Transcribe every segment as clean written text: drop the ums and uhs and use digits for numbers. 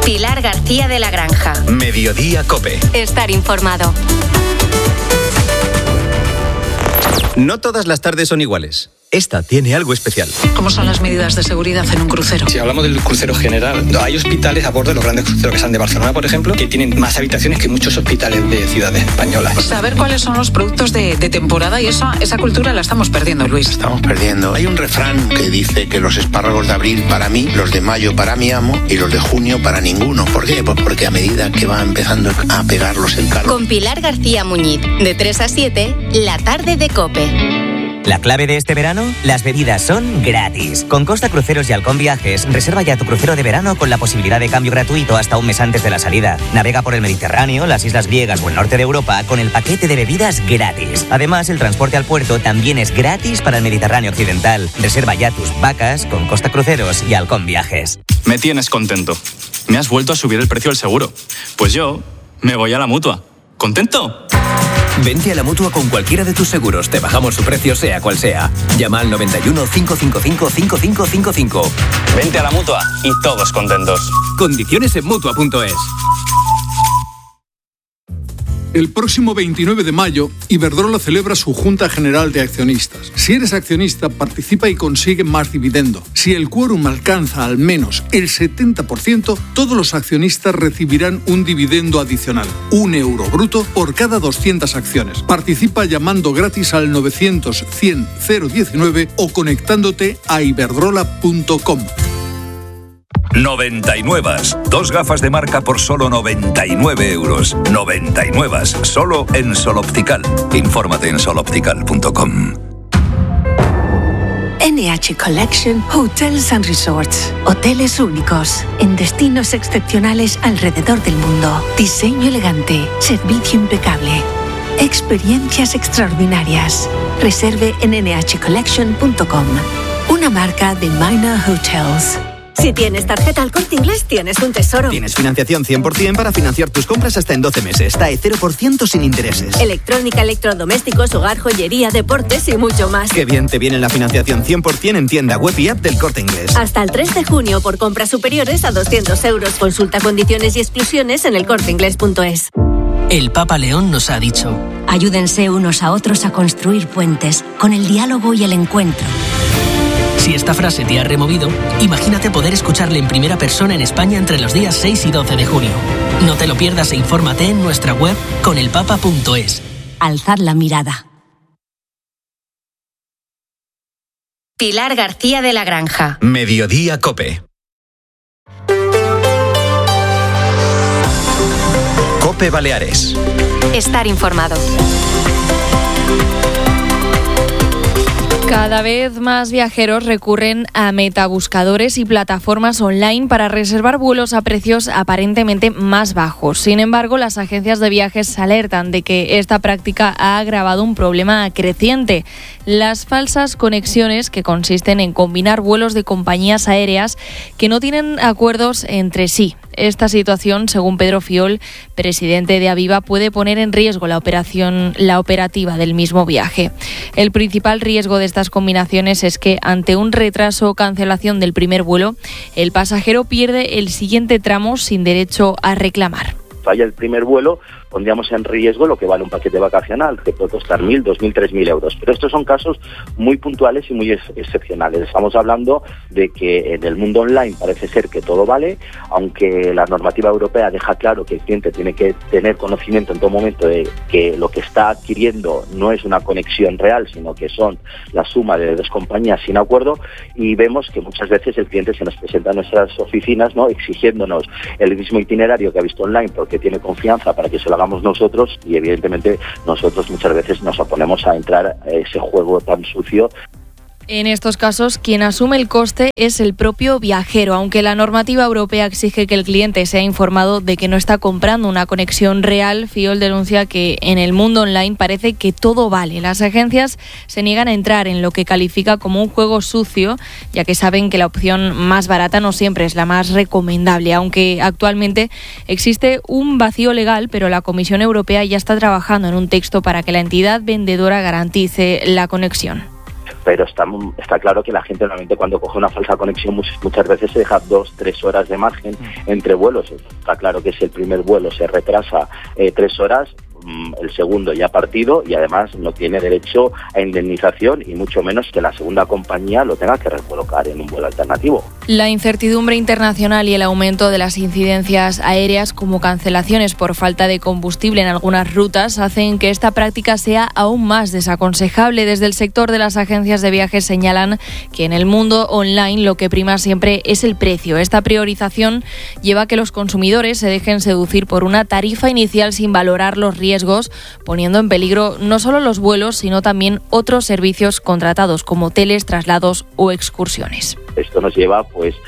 Pilar García de la Granja. Mediodía COPE. Estar informado. No todas las tardes son iguales. Esta tiene algo especial. ¿Cómo son las medidas de seguridad en un crucero? Si hablamos del crucero general, hay hospitales a bordo de los grandes cruceros que están de Barcelona, por ejemplo, que tienen más habitaciones que muchos hospitales de ciudades españolas. Saber cuáles son los productos de temporada y esa cultura la estamos perdiendo, Luis. Estamos perdiendo. Hay un refrán que dice que los espárragos de abril para mí, los de mayo para mi amo y los de junio para ninguno. ¿Por qué? Pues porque a medida que va empezando a pegarlos el calor. Con Pilar García Muñiz, de 3 a 7, la tarde de COPE. La clave de este verano, las bebidas son gratis. Con Costa Cruceros y Halcón Viajes, reserva ya tu crucero de verano con la posibilidad de cambio gratuito hasta un mes antes de la salida. Navega por el Mediterráneo, las islas griegas o el norte de Europa con el paquete de bebidas gratis. Además, el transporte al puerto también es gratis para el Mediterráneo occidental. Reserva ya tus vacas con Costa Cruceros y Halcón Viajes. Me tienes contento. Me has vuelto a subir el precio del seguro. Pues yo me voy a la Mutua. ¿Contento? Vente a la Mutua con cualquiera de tus seguros. Te bajamos su precio sea cual sea. Llama al 91 555 5555. Vente a la Mutua y todos contentos. Condiciones en Mutua.es. El próximo 29 de mayo, Iberdrola celebra su Junta General de Accionistas. Si eres accionista, participa y consigue más dividendo. Si el quórum alcanza al menos el 70%, todos los accionistas recibirán un dividendo adicional, €1 bruto por cada 200 acciones. Participa llamando gratis al 900 100 019 o conectándote a iberdrola.com. 99. Dos gafas de marca por solo 99 euros. 99. Solo en Sol Optical. Infórmate en soloptical.com. NH Collection Hotels and Resorts. Hoteles únicos, en destinos excepcionales alrededor del mundo. Diseño elegante, servicio impecable. Experiencias extraordinarias. Reserve en nhcollection.com. Una marca de Minor Hotels. Si tienes tarjeta Al Corte Inglés, tienes un tesoro. Tienes financiación 100% para financiar tus compras hasta en 12 meses. TAE 0% sin intereses. Electrónica, electrodomésticos, hogar, joyería, deportes y mucho más. Qué bien te viene la financiación 100% en tienda web y app del Corte Inglés. Hasta el 3 de junio por compras superiores a 200 euros. Consulta condiciones y exclusiones en elcorteinglés.es. El Papa León nos ha dicho: ayúdense unos a otros a construir puentes con el diálogo y el encuentro. Si esta frase te ha removido, imagínate poder escucharle en primera persona en España entre los días 6 y 12 de junio. No te lo pierdas e infórmate en nuestra web conelpapa.es. Alzad la mirada. Pilar García de la Granja. Mediodía COPE. COPE Baleares. Estar informado. Cada vez más viajeros recurren a metabuscadores y plataformas online para reservar vuelos a precios aparentemente más bajos. Sin embargo, las agencias de viajes alertan de que esta práctica ha agravado un problema creciente: las falsas conexiones, que consisten en combinar vuelos de compañías aéreas que no tienen acuerdos entre sí. Esta situación, según Pedro Fiol, presidente de Aviva, puede poner en riesgo la operativa del mismo viaje. El principal riesgo de estas combinaciones es que, ante un retraso o cancelación del primer vuelo, el pasajero pierde el siguiente tramo sin derecho a reclamar. Falla el primer vuelo, pondríamos en riesgo lo que vale un paquete vacacional, que puede costar 1.000, 2.000, 3.000 euros. Pero estos son casos muy puntuales y muy excepcionales. Estamos hablando de que en el mundo online parece ser que todo vale, aunque la normativa europea deja claro que el cliente tiene que tener conocimiento en todo momento de que lo que está adquiriendo no es una conexión real, sino que son la suma de dos compañías sin acuerdo, y vemos que muchas veces el cliente se nos presenta a nuestras oficinas, ¿no?, exigiéndonos el mismo itinerario que ha visto online porque tiene confianza para que se lo hagamos nosotros, y evidentemente nosotros muchas veces nos oponemos a entrar a ese juego tan sucio. En estos casos, quien asume el coste es el propio viajero, aunque la normativa europea exige que el cliente sea informado de que no está comprando una conexión real. Fiol denuncia que en el mundo online parece que todo vale. Las agencias se niegan a entrar en lo que califica como un juego sucio, ya que saben que la opción más barata no siempre es la más recomendable, aunque actualmente existe un vacío legal, pero la Comisión Europea ya está trabajando en un texto para que la entidad vendedora garantice la conexión. pero está claro que la gente normalmente cuando coge una falsa conexión muchas veces se deja 2-3 horas de margen entre vuelos. Está claro que si el primer vuelo se retrasa 3 horas, el segundo ya ha partido y además no tiene derecho a indemnización y mucho menos que la segunda compañía lo tenga que recolocar en un vuelo alternativo. La incertidumbre internacional y el aumento de las incidencias aéreas como cancelaciones por falta de combustible en algunas rutas hacen que esta práctica sea aún más desaconsejable. Desde el sector de las agencias de viajes señalan que en el mundo online lo que prima siempre es el precio. Esta priorización lleva a que los consumidores se dejen seducir por una tarifa inicial sin valorar los riesgos, poniendo en peligro no solo los vuelos, sino también otros servicios contratados como hoteles, traslados o excursiones. Esto nos lleva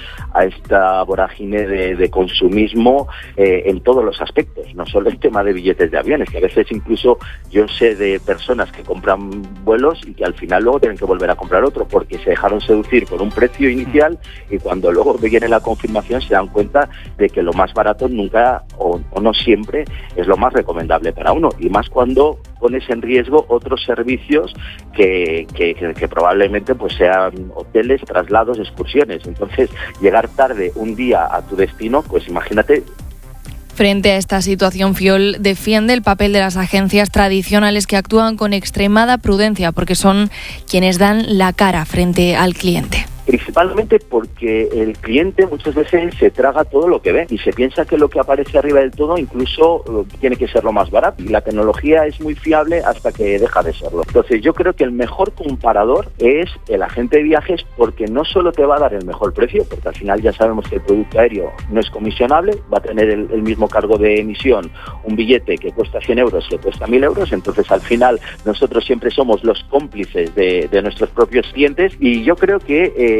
a esta vorágine de consumismo en todos los aspectos, no solo el tema de billetes de aviones, que a veces incluso yo sé de personas que compran vuelos y que al final luego tienen que volver a comprar otro porque se dejaron seducir por un precio inicial y cuando luego viene la confirmación se dan cuenta de que lo más barato nunca o no siempre es lo más recomendable para uno, y más cuando pones en riesgo otros servicios que probablemente sean hoteles, traslados, excursiones. Entonces, llegar tarde un día a tu destino, pues imagínate. Frente a esta situación, FIOL defiende el papel de las agencias tradicionales que actúan con extremada prudencia porque son quienes dan la cara frente al cliente. Principalmente porque el cliente muchas veces se traga todo lo que ve y se piensa que lo que aparece arriba del todo incluso tiene que ser lo más barato, y la tecnología es muy fiable hasta que deja de serlo. Entonces yo creo que el mejor comparador es el agente de viajes, porque no solo te va a dar el mejor precio, porque al final ya sabemos que el producto aéreo no es comisionable, va a tener el mismo cargo de emisión un billete que cuesta 100 euros que cuesta 1.000 euros, entonces al final nosotros siempre somos los cómplices de nuestros propios clientes, y yo creo que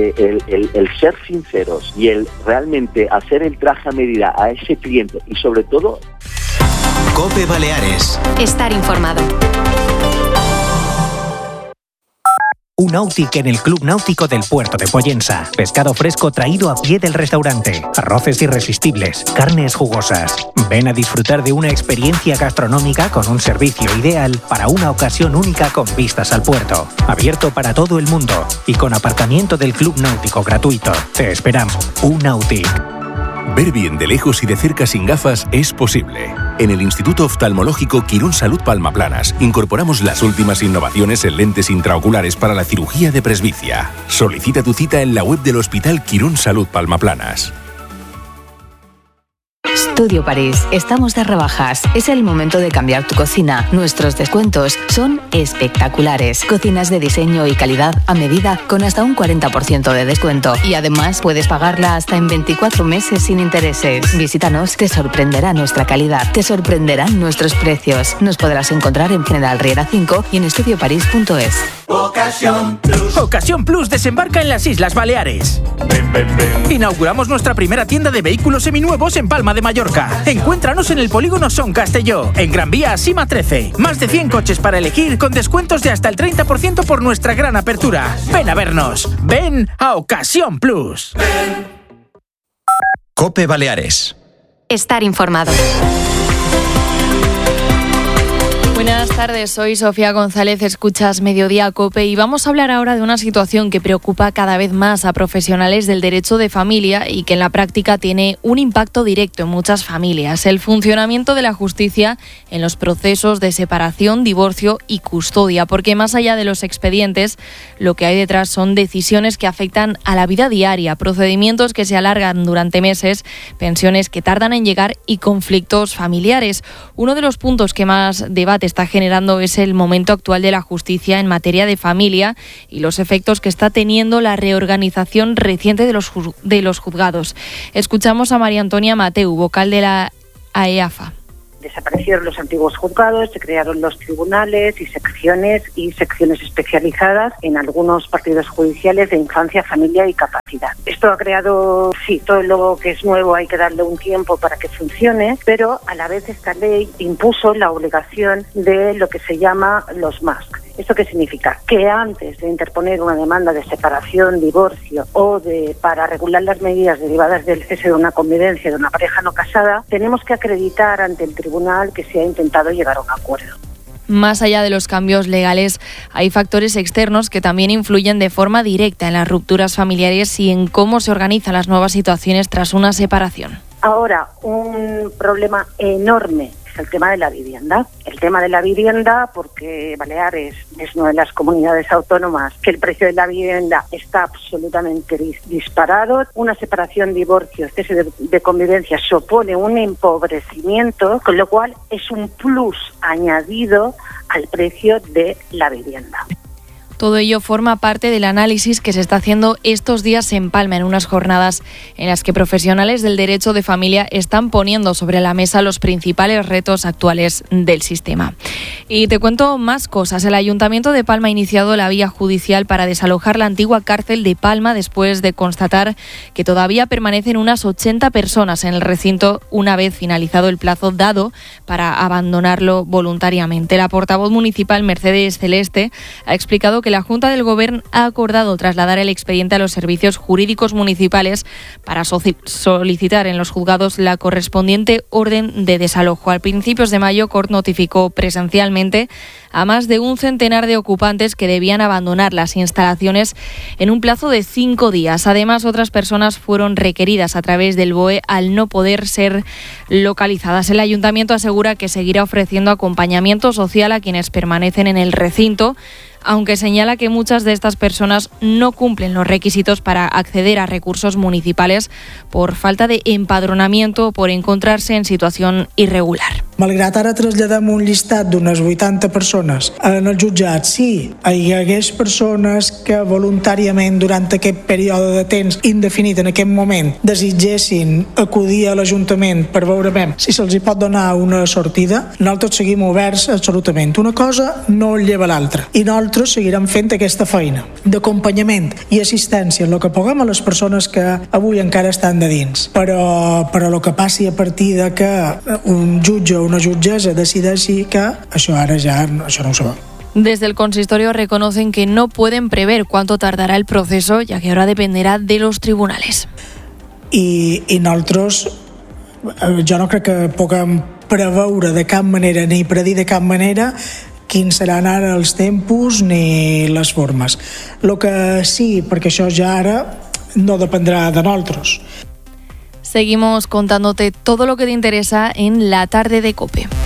el ser sinceros y el realmente hacer el traje a medida a ese cliente y sobre todo... COPE Baleares. Estar informado. Un Nautic en el Club Náutico del Puerto de Pollensa. Pescado fresco traído a pie del restaurante. Arroces irresistibles. Carnes jugosas. Ven a disfrutar de una experiencia gastronómica con un servicio ideal para una ocasión única con vistas al puerto. Abierto para todo el mundo y con aparcamiento del Club Náutico gratuito. Te esperamos. Un Nautic. Ver bien de lejos y de cerca sin gafas es posible. En el Instituto Oftalmológico Quirón Salud Palma Planas incorporamos las últimas innovaciones en lentes intraoculares para la cirugía de presbicia. Solicita tu cita en la web del Hospital Quirón Salud Palma Planas. Studio París, estamos de rebajas. Es el momento de cambiar tu cocina. Nuestros descuentos son espectaculares. Cocinas de diseño y calidad a medida con hasta un 40% de descuento. Y además puedes pagarla hasta en 24 meses sin intereses. Visítanos, te sorprenderá nuestra calidad, te sorprenderán nuestros precios. Nos podrás encontrar en General Riera 5 y en estudioparís.es. Ocasión Plus. Ocasión Plus desembarca en las Islas Baleares. Ven, ven, ven. Inauguramos nuestra primera tienda de vehículos seminuevos en Palma de Mallorca. Encuéntranos en el polígono Son Castelló, en Gran Vía Sima 13. Más de 100 coches para elegir con descuentos de hasta el 30% por nuestra gran apertura. Ven a vernos. Ven a Ocasión Plus. Ven. COPE Baleares. Estar informado. Buenas tardes, soy Sofía González, escuchas Mediodía COPE y vamos a hablar ahora de una situación que preocupa cada vez más a profesionales del derecho de familia y que en la práctica tiene un impacto directo en muchas familias: el funcionamiento de la justicia en los procesos de separación, divorcio y custodia, porque más allá de los expedientes, lo que hay detrás son decisiones que afectan a la vida diaria, procedimientos que se alargan durante meses, pensiones que tardan en llegar y conflictos familiares. Uno de los puntos que más debate está generando es el momento actual de la justicia en materia de familia y los efectos que está teniendo la reorganización reciente de los juzgados. Escuchamos a María Antonia Mateu, vocal de la AEAFA. Desaparecieron los antiguos juzgados, se crearon los tribunales y secciones especializadas en algunos partidos judiciales de infancia, familia y capacidad. Esto ha creado, todo lo que es nuevo hay que darle un tiempo para que funcione, pero a la vez esta ley impuso la obligación de lo que se llama los MASC. ¿Esto qué significa? Que antes de interponer una demanda de separación, divorcio o para regular las medidas derivadas del cese de una convivencia de una pareja no casada, tenemos que acreditar ante el tribunal que se ha intentado llegar a un acuerdo. Más allá de los cambios legales, hay factores externos que también influyen de forma directa en las rupturas familiares y en cómo se organizan las nuevas situaciones tras una separación. Ahora, un problema enorme es el tema de la vivienda. El tema de la vivienda, porque Baleares es una de las comunidades autónomas que el precio de la vivienda está absolutamente disparado. Una separación, divorcio, cese de convivencia supone un empobrecimiento, con lo cual es un plus añadido al precio de la vivienda. Todo ello forma parte del análisis que se está haciendo estos días en Palma, en unas jornadas en las que profesionales del derecho de familia están poniendo sobre la mesa los principales retos actuales del sistema. Y te cuento más cosas. El Ayuntamiento de Palma ha iniciado la vía judicial para desalojar la antigua cárcel de Palma después de constatar que todavía permanecen unas 80 personas en el recinto una vez finalizado el plazo dado para abandonarlo voluntariamente. La portavoz municipal Mercedes Celeste ha explicado que la Junta del Gobierno ha acordado trasladar el expediente a los servicios jurídicos municipales para solicitar en los juzgados la correspondiente orden de desalojo. A principios de mayo, CORT notificó presencialmente a más de un centenar de ocupantes que debían abandonar las instalaciones en un plazo de 5 días. Además, otras personas fueron requeridas a través del BOE al no poder ser localizadas. El Ayuntamiento asegura que seguirá ofreciendo acompañamiento social a quienes permanecen en el recinto, aunque señala que muchas de estas personas no cumplen los requisitos para acceder a recursos municipales por falta de empadronamiento o por encontrarse en situación irregular. Malgrat ara traslladem un llistat d'unes 80 persones en el jutjat, si hi hagués persones que voluntàriament durant aquest període de temps indefinit en aquest moment desitgessin acudir a l'Ajuntament per veure si se'ls hi pot donar una sortida, nosaltres seguim oberts absolutament. Una cosa no lleva l'altra i nosaltres seguirem fent aquesta feina d'acompanyament i assistència en el que puguem a les persones que avui encara estan de dins. Però el que passi a partir de que un jutge o una jutgessa decideixi que això ara ja això no ho sabem. Desde el consistorio reconocen que no pueden prever cuánto tardará el proceso, ya que ahora dependerá de los tribunales. I nosaltres, jo no crec que puguem preveure de cap manera ni predir de cap manera quins seran ara els tempos ni les formes. El que sí, perquè això ja ara no dependrà de nosaltres. Seguimos contándote todo lo que te interesa en La Tarde de COPE.